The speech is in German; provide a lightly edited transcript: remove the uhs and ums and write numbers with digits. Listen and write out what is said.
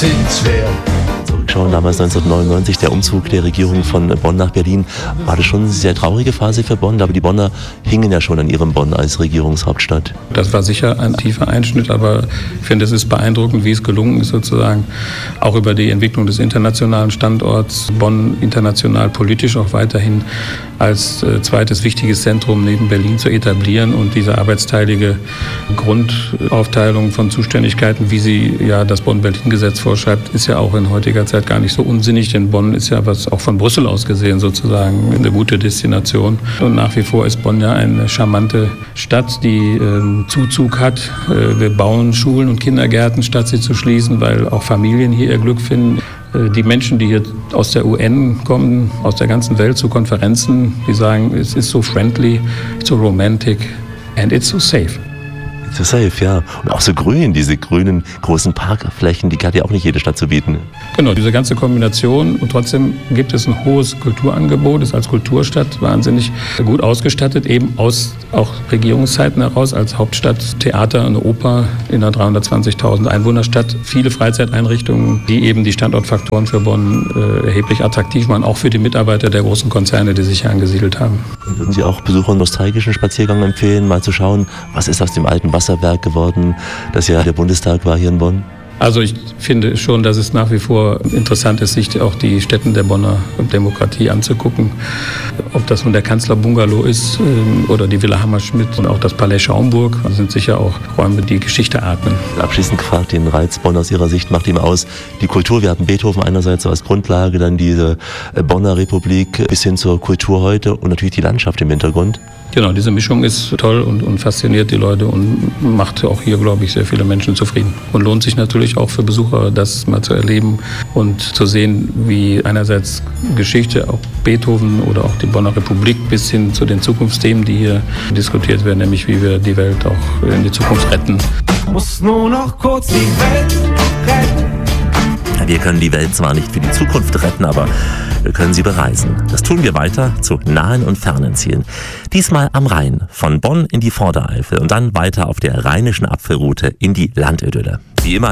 sind schwer. Zurückschauen, damals 1999, der Umzug der Regierung von Bonn nach Berlin, war das schon eine sehr traurige Phase für Bonn, aber die Bonner hingen ja schon an ihrem Bonn als Regierungshauptstadt. Das war sicher ein tiefer Einschnitt, aber ich finde, es ist beeindruckend, wie es gelungen ist, sozusagen auch über die Entwicklung des internationalen Standorts Bonn international politisch auch weiterhin als zweites wichtiges Zentrum neben Berlin zu etablieren und diese arbeitsteilige Grundaufteilung von Zuständigkeiten, wie sie ja das Bonn-Berlin-Gesetz vorschreibt, ist ja auch in heutiger Zeit gar nicht so unsinnig, denn Bonn ist ja was auch von Brüssel aus gesehen sozusagen eine gute Destination. Und nach wie vor ist Bonn ja eine charmante Stadt, die Zuzug hat. Wir bauen Schulen und Kindergärten, statt sie zu schließen, weil auch Familien hier ihr Glück finden. Die Menschen, die hier aus der UN kommen, aus der ganzen Welt zu Konferenzen, die sagen, es ist so friendly, so romantic and it's so safe. So safe, ja. Und auch so grün, diese grünen großen Parkflächen, die hat ja auch nicht jede Stadt zu bieten. Genau, diese ganze Kombination. Und trotzdem gibt es ein hohes Kulturangebot, ist als Kulturstadt wahnsinnig gut ausgestattet, eben aus auch Regierungszeiten heraus, als Hauptstadt Theater, eine Oper in einer 320.000 Einwohnerstadt, viele Freizeiteinrichtungen, die eben die Standortfaktoren für Bonn erheblich attraktiv machen, auch für die Mitarbeiter der großen Konzerne, die sich hier angesiedelt haben. Und würden Sie auch Besuchern einen nostalgischen Spaziergang empfehlen, mal zu schauen, was ist aus dem alten Wasserwerk geworden, das ja der Bundestag war hier in Bonn? Also ich finde schon, dass es nach wie vor interessant ist, sich auch die Stätten der Bonner Demokratie anzugucken. Ob das nun der Kanzlerbungalow ist oder die Villa Hammerschmidt und auch das Palais Schaumburg, das sind sicher auch Räume, die Geschichte atmen. Abschließend gefragt, den Reiz Bonn aus Ihrer Sicht macht ihm aus die Kultur. Wir hatten Beethoven einerseits so als Grundlage, dann diese Bonner Republik bis hin zur Kultur heute und natürlich die Landschaft im Hintergrund. Genau, diese Mischung ist toll und fasziniert die Leute und macht auch hier, glaube ich, sehr viele Menschen zufrieden. Und lohnt sich natürlich auch für Besucher, das mal zu erleben und zu sehen, wie einerseits Geschichte, auch Beethoven oder auch die Bonner Republik bis hin zu den Zukunftsthemen, die hier diskutiert werden, nämlich wie wir die Welt auch in die Zukunft retten. Muss nur noch kurz die Welt retten. Wir können die Welt zwar nicht für die Zukunft retten, aber wir können sie bereisen. Das tun wir weiter zu nahen und fernen Zielen. Diesmal am Rhein, von Bonn in die Vordereifel und dann weiter auf der rheinischen Apfelroute in die Landidylle. Wie immer